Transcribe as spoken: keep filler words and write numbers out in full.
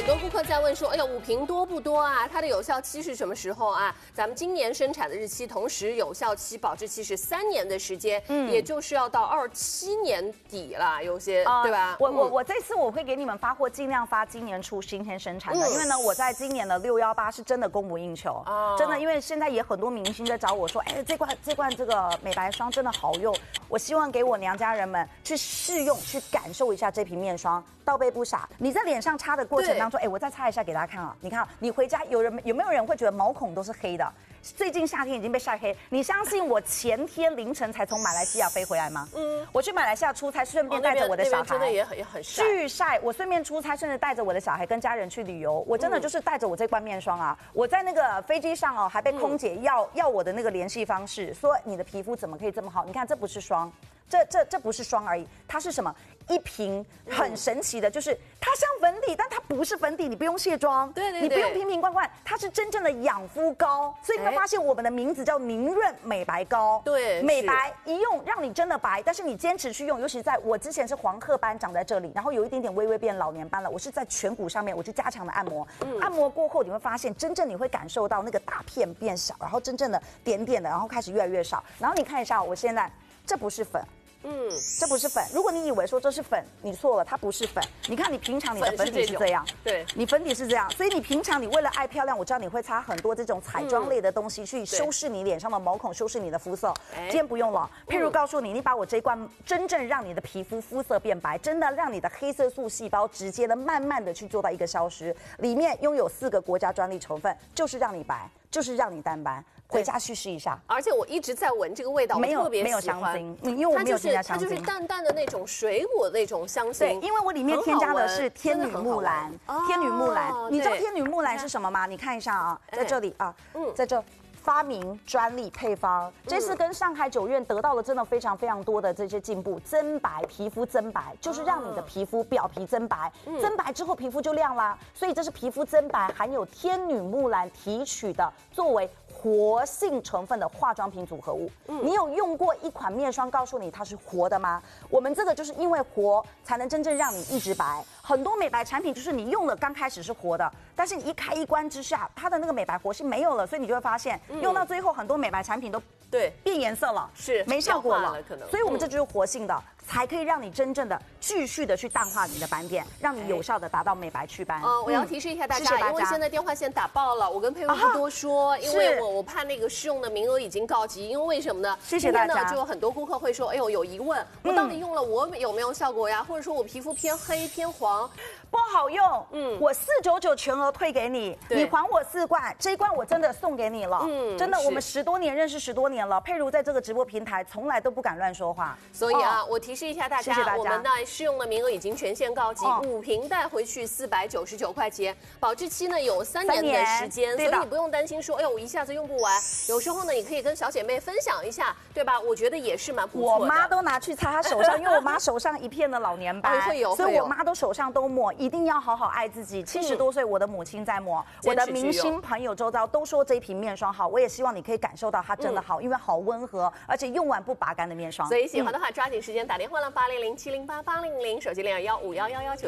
多顾客在问说，哎呀，五瓶多不多啊？它的有效期是什么时候啊？咱们今年生产的日期，同时有效期、保质期是三年的时间，嗯，也就是要到二七年底了，有些、呃、对吧？ 我我我这次我会给你们发货，尽量发今年初今天生产的，嗯、因为呢，我在今年的六幺八是真的供不应求，哦、真的，因为现在也很多明星在找我说，哎，这罐这罐这个美白霜真的好用，我希望给我娘家人们去试用，去感受一下这瓶面霜，倒背不傻，你在脸上擦的过程当中。哎，我再擦一下给大家看啊！你看，你回家有人有没有人会觉得毛孔都是黑的？最近夏天已经被晒黑，你相信我前天凌晨才从马来西亚飞回来吗？嗯，我去马来西亚出差，顺便带着我的小孩， 真的也很也很晒。 巨晒！我顺便出差，甚至带着我的小孩跟家人去旅游。我真的就是带着我这罐面霜啊！我在那个飞机上哦，还被空姐要、嗯、要我的那个联系方式，说你的皮肤怎么可以这么好？你看，这不是霜。这这这不是霜而已，它是什么？一瓶很神奇的，就是它像粉底，但它不是粉底，你不用卸妆， 对对对， 你不用瓶瓶罐罐，它是真正的养肤膏。所以你会发现我们的名字叫凝润美白膏， 对， 美白一用让你真的白，但是你坚持去用，尤其在我之前是黄褐斑长在这里，然后有一点点微微变老年斑了，我是在颧骨上面我去加强的按摩，嗯、按摩过后你会发现，真正你会感受到那个大片变小，然后真正的点点的，然后开始越来越少。然后你看一下，我现在这不是粉。嗯，这不是粉。如果你以为说这是粉，你错了，它不是粉。你看你平常你的粉底是这样， 对， 你粉底是这样，所以你平常你为了爱漂亮，我知道你会擦很多这种彩妆类的东西去修饰你脸上的毛孔，修饰你的肤色。今天不用了，譬如告诉你，你把我这一罐真正让你的皮肤肤色变白，真的让你的黑色素细胞直接的慢慢的去做到一个消失，里面拥有四个国家专利成分，就是让你白，就是让你淡斑。回家去试一下， 而且我一直在闻这个味道， 没有特别没有香精，嗯，因为我没有添加香精， 它就是淡淡的那种水果的那种香精。 对，因为我里面添加的是天女木兰，天女木兰，你知道天女木兰是什么吗？你看一下啊，在这里啊，嗯，在这。发明专利配方，这次跟上海九院得到了真的非常非常多的这些进步，增白皮肤增白，就是让你的皮肤表皮增白，增白之后皮肤就亮啦。所以这是皮肤增白含有天女木兰提取的作为活性成分的化妆品组合物。你有用过一款面霜告诉你它是活的吗？我们这个就是因为活才能真正让你一直白。很多美白产品就是你用了刚开始是活的，但是你一开一关之下，它的那个美白活性没有了，所以你就会发现。用到最后，很多美白产品都对变颜色了， 是没效果了， 可能。 所以我们这就是活性的，嗯、才可以让你真正的继续的去淡化你的斑点，让你有效的达到美白祛斑。 嗯、呃，我要提示一下大家，嗯、谢谢大家因为现在电话线打爆了，我跟佩蓉不多说，啊、因为我我怕那个试用的名额已经告急，因为为什么呢？ 谢谢大家。 今天呢，就有很多顾客会说，哎呦，有疑问，我到底用了我有没有效果呀？或者说我皮肤偏黑偏黄， 不好用，嗯，我四九九全额退给你，你还我四罐，这一罐我真的送给你了，嗯，真的，我们十多年认识十多年了，佩如在这个直播平台从来都不敢乱说话， 所以啊，哦、我提示一下大家， 谢谢大家， 我们的试用的名额已经全线告急，哦、五瓶带回去四百九十九块钱，保质期呢有三年的时间，所以你不用担心说，哎呦，我一下子用不完。有时候呢，你可以跟小姐妹分享一下，对吧？我觉得也是蛮不错的。 我妈都拿去擦她手上，因为我妈手上一片的老年斑， 会有， 所以我妈都手上都抹，一定要好好爱自己。七十多岁，我的母亲在抹，我的明星朋友周遭都说这一瓶面霜好，我也希望你可以感受到它真的好，因为好温和，而且用完不拔干的面霜。 所以喜欢的话，抓紧时间打电话了，八零零七零八八零零，手机零二幺五幺幺幺九。